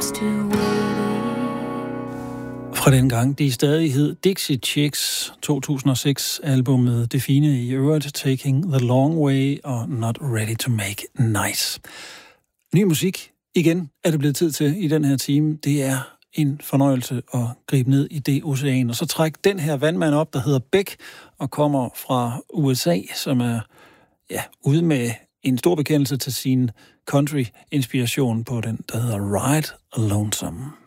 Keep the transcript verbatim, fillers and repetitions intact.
Fra den gang de stadig hed Dixie Chicks, to tusind og seks albumet det fine i øvrigt, Taking the Long Way og Not Ready to Make Nice. Ny musik, igen er det blevet tid til i den her time. Det er en fornøjelse at gribe ned i det ocean, og så trække den her vandmand op, der hedder Beck, og kommer fra U S A, som er ja, ude med en stor bekendelse til sin country-inspiration på den, der hedder Ride Lonesome.